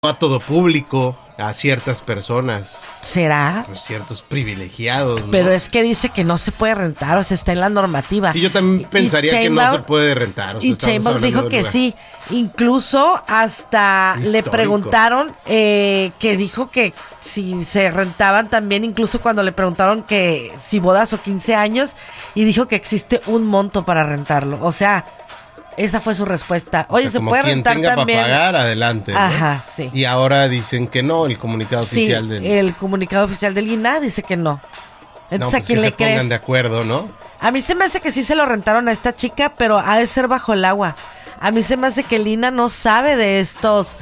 a todo público, a ciertas personas. ¿Será? Pues ciertos privilegiados, ¿no? Pero es que dice que no se puede rentar, o sea, está en la normativa. Sí, yo también pensaría que no se puede rentar. O sea, y Sheinbaum dijo que sí. Incluso hasta histórico. Le preguntaron que dijo que si se rentaban también, incluso cuando le preguntaron que si bodas o 15 años, y dijo que existe un monto para rentarlo. O sea, esa fue su respuesta. Oye, o sea, se puede rentar tenga también. Para pagar, adelante, ¿no? Ajá, sí. Y ahora dicen que no, el comunicado oficial del... el comunicado oficial del INAH dice que no. Entonces, pues ¿a quién que le se crees? pongan de acuerdo, ¿no? A mí se me hace que sí se lo rentaron a esta chica, pero ha de ser bajo el agua. A mí se me hace que el INAH no sabe de estos...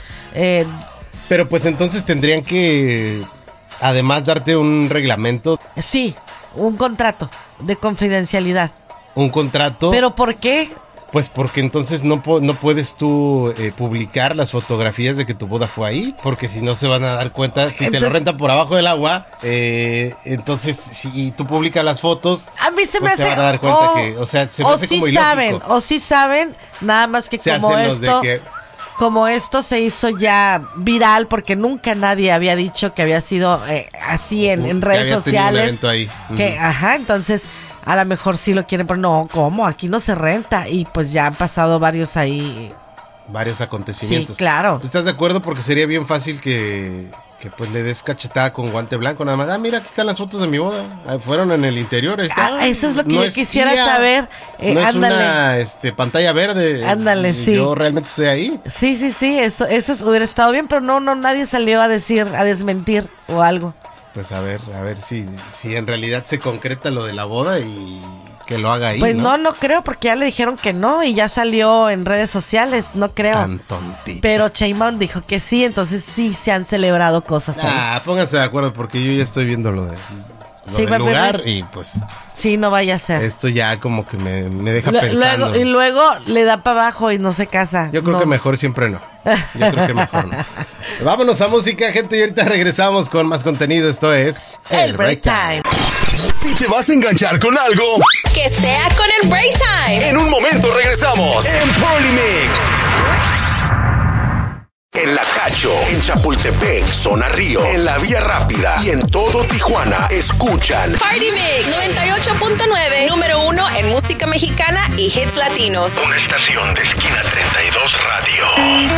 Pero pues entonces tendrían que, además, darte un reglamento. Sí, un contrato de confidencialidad. Un contrato. ¿Pero por qué? Pues porque entonces no puedes tú publicar las fotografías de que tu boda fue ahí, porque si no se van a dar cuenta, si te lo rentan por abajo del agua, entonces si tú publicas las fotos, a mí se pues me hace, se van a dar cuenta que, o sea, se me hace como ilógico. O sí saben, nada más que se como hacen esto, de que... como esto se hizo ya viral, porque nunca nadie había dicho que había sido así en redes sociales. Un evento ahí. Que, ajá, entonces... A lo mejor sí lo quieren, pero no, ¿cómo? Aquí no se renta. Y pues ya han pasado varios ahí. Varios acontecimientos. Sí, claro. ¿Estás de acuerdo? Porque sería bien fácil que pues le des cachetada con guante blanco nada más. Ah, mira, aquí están las fotos de mi boda. Fueron en el interior. Ahí está. Eso es lo que no yo quisiera saber. No ándale. es una pantalla verde. Ándale, sí. Yo realmente estoy ahí. Sí, eso hubiera estado bien, pero no, nadie salió a desmentir o algo. Pues a ver si en realidad se concreta lo de la boda y que lo haga ahí. Pues no creo, porque ya le dijeron que no y ya salió en redes sociales, no creo. Tan tontito. Pero Sheinbaum dijo que sí, entonces sí se han celebrado cosas ahí. Pónganse de acuerdo porque yo ya estoy viendo lo del lugar y pues... Sí, no vaya a ser. Esto ya como que me deja pensando. Luego le da para abajo y no se casa. Yo creo que mejor siempre no. Yo creo que mejor no. Vámonos a música, gente, y ahorita regresamos con más contenido. Esto es El Break Time. Si te vas a enganchar con algo, que sea con el Break Time. En un momento regresamos en Polymix. En La Cacho, en Chapultepec, Zona Río, en La Vía Rápida y en todo Tijuana, escuchan Party Mix 98.9, número 1 en música mexicana y hits latinos. Una estación de Esquina 32 Radio.